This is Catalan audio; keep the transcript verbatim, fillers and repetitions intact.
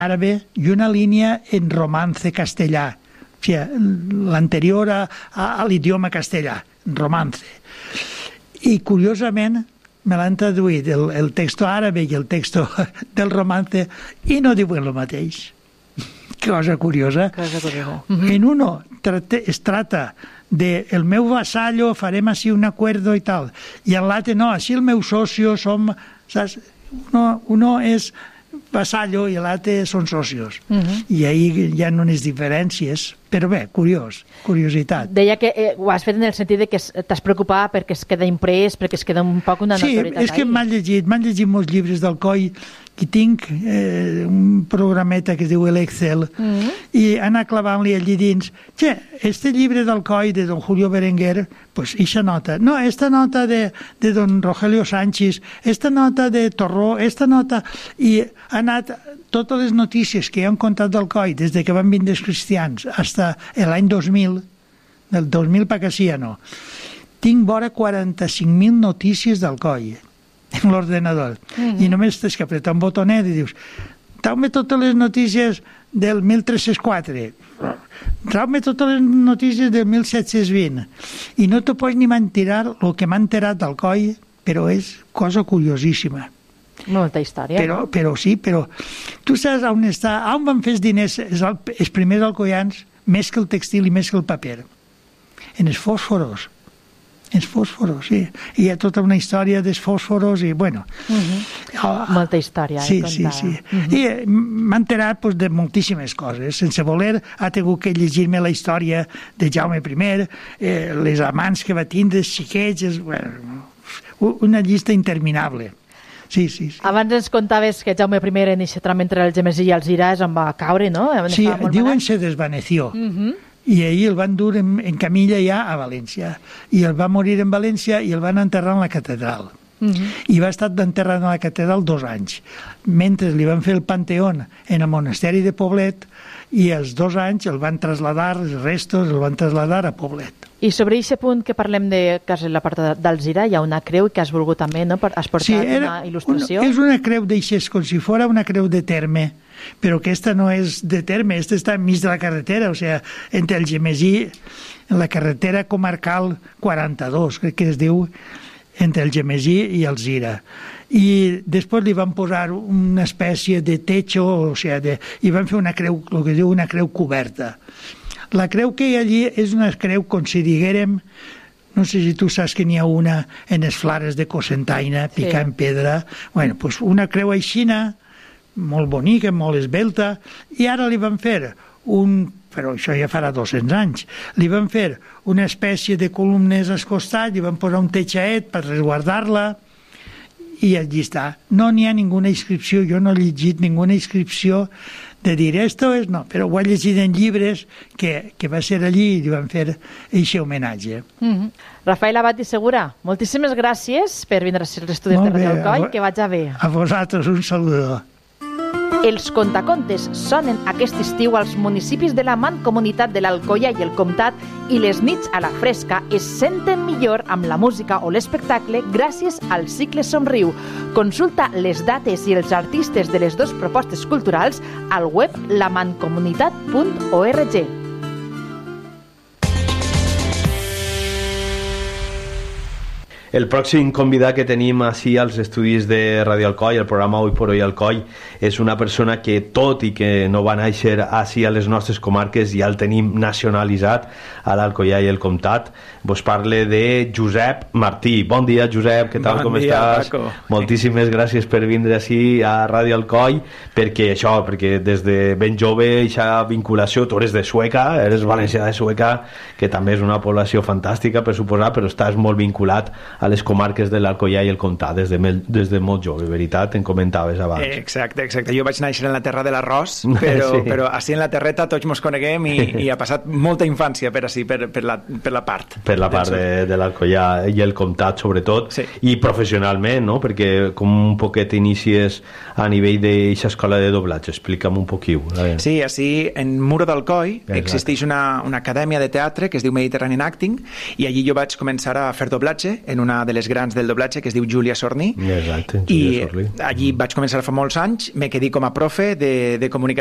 àrabe i una línia en romance castellà, o sigui, l'anterior a, a, a l'idioma castellà, romance. I curiosament me l'han traduït el, el texto àrabe i el texto del romance i no diuen el mateix. Cosa curiosa. Cosa curiosa. Uh-huh. En uno trate, es trata de el meu vasallo, farem així un acuerdo i tal, i en l'altre no, així el meu socio som, saps? Uno, uno és vasallo i l'altre són socios. Uh-huh. I ahí hi ha unes diferències, però bé, curiós, curiositat. Deia que eh, ho has fet en el sentit de que t'has preocupat perquè es queda imprès, perquè es queda un poc una notorietat. Sí, és que m'han llegit, m'han llegit molts llibres d'Alcoi, que tinc eh, un programeta que es diu l'Excel, mm-hmm. i anar clavant-li allí dins, che, este llibre d'Alcoi de don Julio Berenguer, pues ixa nota, no, esta nota de, de don Rogelio Sánchez, esta nota de Torró, esta nota, i ha anat totes les notícies que han contat d'Alcoi des de que van vindre els cristians fins l'any dos mil, del dos mil pa que sí, no, tinc vora quaranta-cinc mil notícies d'Alcoi en l'ordenador. Mm-hmm. I només tens que apretar un botonet i dius, trau-me totes les notícies del mil tres-cents quatre, trau-me totes les notícies del mil set-cents vint, i no te pots ni mentirar el que m'ha enterat d'Alcoi, però és cosa curiosíssima. Molta història. Però, però sí, però tu saps on està, on van fer els diners els, els primers alcoians, més que el textil i més que el paper? En els fòsforos. Els fòsforos, sí. I hi ha tota una història dels fòsforos i, bueno... Uh-huh. Oh, molta història. Sí, sí, sí. Uh-huh. I eh, m'ha enterat pues, de moltíssimes coses. Sense voler, ha tingut que llegir-me la història de Jaume I, eh, les amants que va tindre, els xiquets... Bueno, una llista interminable. Sí, sí, sí. Abans ens contaves que Jaume I en aquest tram entre el Gemesí i els Irà es va caure, no? Sí, diuen se desvaneció. Uh-huh. I ahir el van dur en, en camilla ja a València. I el va morir en València i el van enterrar en la catedral. Uh-huh. I va estar enterrat en la catedral dos anys. Mentre li van fer el panteón en el monasteri de Poblet, i els dos anys el van traslladar, els restos el van traslladar a Poblet. I sobre aquest punt que parlem de que és la part d'Alzira, hi ha una creu que has volgut també, no? Has portat sí, una il·lustració. Un, és una creu d'aixes, com si fos una creu de terme, però aquesta no és de terme, aquesta està enmig de la carretera, o sigui, entre el Gemesí, en la carretera comarcal quaranta-dos, crec que es diu, entre el Gemesí i Alzira. I després li van posar una espècie de techo, o sigui, de, i van fer una creu, el que diu una creu coberta. La creu que hi ha allí és una creu, com si diguérem, no sé si tu saps que n'hi ha una en les flares de Cocentaina, picant sí. pedra, bueno, pues una creu aixina, molt bonica, molt esbelta, i ara li van fer un, però això ja farà dos-cents anys, li van fer una espècie de columnes als costats, li van posar un techaet per resguardar-la, i allí està. No n'hi ha ninguna inscripció, jo no he llegit ninguna inscripció de dir esto és, no, però ho he llegit en llibres que, que va ser allí i li van fer aquest homenatge. Mm-hmm. Rafael Abad i Segura, moltíssimes gràcies per vindre a ser l'estudi de Radio Alcoi, que vaig a bé. A vosaltres un saludo. Els contacontes sonen aquest estiu als municipis de la Mancomunitat de l'Alcoià i el Comtat, i les nits a la fresca es senten millor amb la música o l'espectacle gràcies al cicle Somriu. Consulta les dates i els artistes de les dues propostes culturals al web la mancomunitat punt org. El pròxim convidat que tenim així als estudis de Radio Alcoi, el programa Hoy por Hoy Alcoi, és una persona que, tot i que no va néixer així a les nostres comarques, ja el tenim nacionalitzat a l'Alcoià i el Comtat. Vos parle de Josep Martí. Bon dia, Josep, què tal, bon com dia, estàs? Paco. Moltíssimes gràcies per vindre així a Radio Alcoi, perquè això, perquè des de ben jove, aquesta vinculació, tu eres de Sueca, eres valencià de Sueca, que també és una població fantàstica, per suposar, però estàs molt vinculat a les comarques de l'Alcoià i el Comtat des de, des de molt jove, veritat, em comentaves abans. Eh, exacte, exacte. Jo vaig néixer en la terra de l'arròs, però, sí. però així en la terreta tots mos coneguem i, i ha passat molta infància per així, per, per, la, per la part. Per la part de, de l'Alcoià i el Comtat, sobretot, sí. I professionalment, no? Perquè com un poquet inicies a nivell d'aquesta escola de doblatge, explica'm un poquiu. Sí, així en Muro d'Alcoi existeix una, una acadèmia de teatre que es diu Mediterranean Acting, i allí jo vaig començar a fer doblatge en una una de les grans del doblatge, que es diu Júlia Sorní. Exacte, Júlia Sorní. I allí vaig començar fa molts anys, me quedé com a profe de, de comunicació